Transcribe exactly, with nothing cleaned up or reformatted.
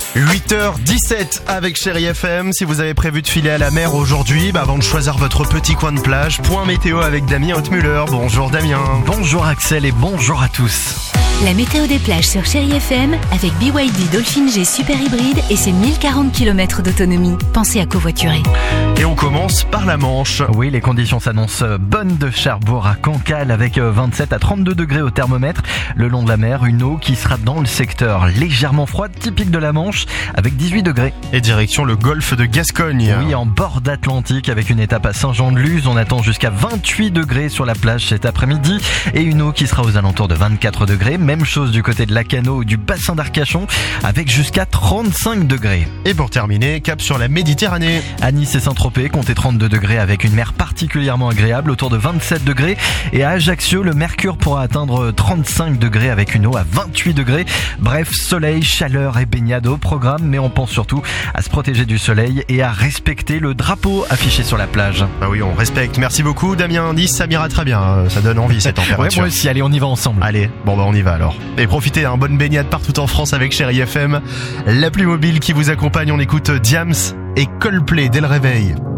huit heures dix-sept avec Chérie F M. Si vous avez prévu de filer à la mer aujourd'hui, bah avant de choisir votre petit coin de plage, point météo avec Damien Hautmüller. Bonjour Damien. Bonjour Axel et bonjour à tous. La météo des plages sur Chérie F M avec B Y D Dolphin G Super Hybride et ses mille quarante kilomètres d'autonomie. Pensez à covoiturer. Et on commence par la Manche. Oui, les conditions s'annoncent bonnes de Cherbourg à Cancale avec vingt-sept à trente-deux degrés au thermomètre. Le long de la mer, une eau qui sera dans le secteur légèrement froide, typique de la Manche, avec dix-huit degrés. Et direction le golfe de Gascogne. Oui, en bord d'Atlantique avec une étape à Saint-Jean-de-Luz. On attend jusqu'à vingt-huit degrés sur la plage cet après-midi et une eau qui sera aux alentours de vingt-quatre degrés. Même chose du côté de Lacanau ou du bassin d'Arcachon avec jusqu'à trente-cinq degrés. Et pour terminer, cap sur la Méditerranée. À Nice et Saint-Tropez, comptez trente-deux degrés avec une mer particulièrement agréable autour de vingt-sept degrés. Et à Ajaccio, le mercure pourra atteindre trente-cinq degrés avec une eau à vingt-huit degrés. Bref, soleil, chaleur et baignade au programme, mais on pense surtout à se protéger du soleil et à respecter le drapeau affiché sur la plage. Bah oui, on respecte. Merci beaucoup Damien. Nice, ça m'ira très bien. Ça donne envie cette température. Ouais, moi aussi. Allez, on y va ensemble. Allez, bon bah on y va alors. Et profitez d'un bonne baignade partout en France avec Chérie F M. La plus mobile qui vous accompagne, on écoute Diams et Coldplay dès le réveil.